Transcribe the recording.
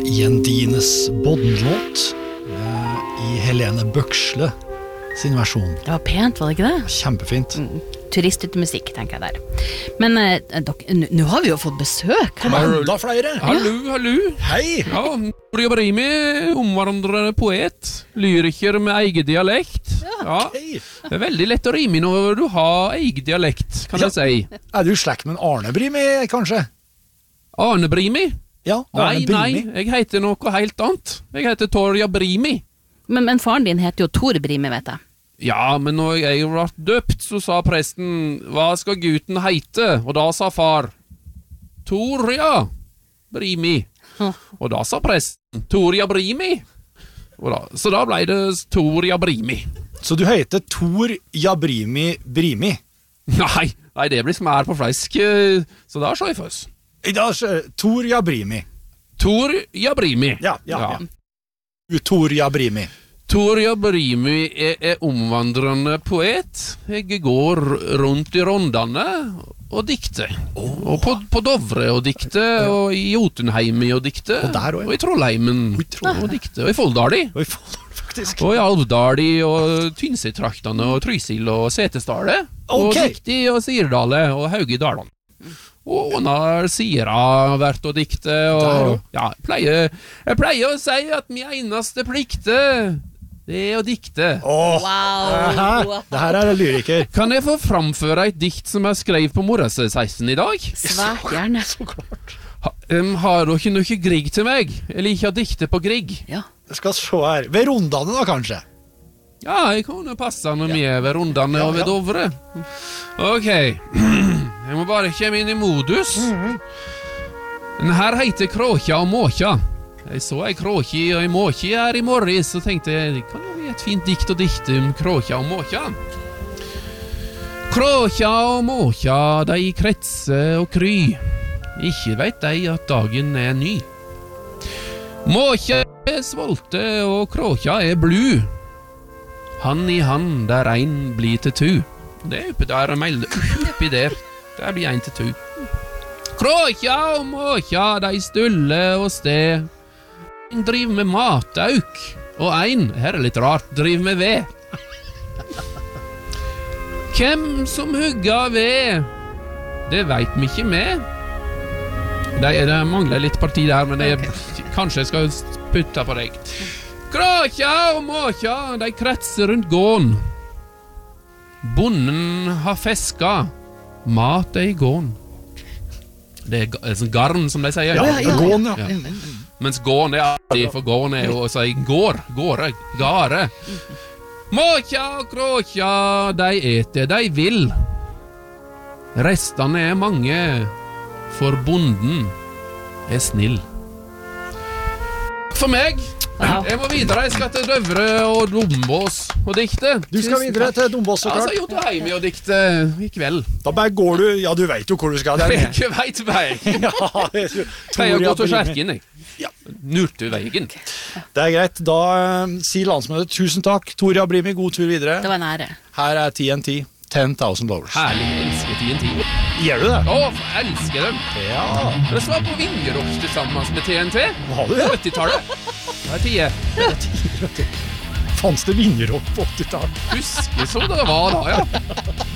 Jendines Bodden-låt I Helene Bøksle sin versjon. Det var pent, var det ikke det? Kjempefint. Turistmusikk, tenker jeg der. Men nå har vi jo fått besøk. Kom enda flere. Hallo. Hei. Ja, Noria Brimi, omvandrende poet, lyriker med egen dialekt. Ja, Hei. det veldig lett å rime når du har egen dialekt, kan jeg si. Du slekt med en Arne Brimi, kanskje? Arne Brimi? Ja, Arne Brimi. Nei, jeg heter noe helt annet. Jeg heter Torja Brimi. Men faren din heter jo Tor Brimi, vet jeg. Ja, men når jeg ble døpt, så sa presten, hva skal gutten heite? Og da sa far, Torja Brimi. Og da sa presten, Torja Brimi. Så da ble det Torja Brimi. Så du heter Tor Jabrimi Brimi? Nei, det blir smær på flesk, så da sa jeg først. Tor Jabrimi. Torja Brimi. Ja. Tor Jabrimi. Torja Brimi er omvandrende poet. Jeg går rundt I rondene og dikter. Og på Dovre og dikter, og I Jotunheim og dikter. Og der også, ja. Og I Trollheimen og dikter. Og I Folldali. Og I Folldali, faktisk. Og I Alvdali og Tynsetraktene og Trysil og Setesdale. Og dikti og Sirdale og Hauge Dalan. Og når Sira vært og dikte og ja, jeg pleier å si at min eneste plikte det å dikte. Wow. Det her lyriker. Kan jeg få framføre et dikt som jeg skrev på morgensseisen I dag? Svært gjerne. Så klart. Har dere noe Grieg til meg? Jeg liker å dikte på Grieg. Ja. Jeg skal se her. Ved rondane da, kanskje? Ja, jeg kan jo passe når vi ved rondane og ved Dovre. Ok, jeg må bare komme inn I modus. Den her heter Kråkja og Måkja. Jeg så ei kråkje og ei måkje her I morges, så tenkte jeg, det kan jo bli et fint dikt å dikte om Kråkja og Måkja. Kråkja og Måkja, de kretser og kry. Ikke vet de at dagen ny. Måkja svolte og Kråkja blu. Han I han, der ein blir til tu. Det oppe der og melder oppi der. Der blir ein til tu. Kråkja og Måkja, de stuller og sted. En driver med matauk, og ein, her litt rart, driver med ved. Hvem som hugger ved, det vet vi ikke med. Det mangler litt parti der, men kanskje jeg skal putte på deg. Kråkja og Måkja, de kretser rundt gården. Bonden har feska, mat I gården. Det sånn garn, som de sier. Ja. Gården, ja. Mens gården alltid, for gården jo å si gare. Måkja og Kråkja, de eter, de vil. Restene mange, for bonden snill. For meg, jeg må videre, jeg skal til Døvre og Dombås og dikte. Du skal videre til Dombås, så klart. Ja, så har jeg gjort det hjemme og dikte I kveld. Da bare går du, ja, du vet jo hvor du skal. Jeg vet veien. Jeg har gått til Skjerken, jeg. Ja. Nurtevegen. Det greit, da sier landsmøtet tusen takk. Torja Brimi, god tur videre. Det var en ære. Her TNT, $10,000. Herlig, jeg elsker TNT. Gjør du det? Jeg elsker dem. Ja. Det var på Vingerock sammen med TNT. Har du det? 80-tallet. Det 10. Fanns det vingerrock på 80-tallet? Husker så det var da, ja.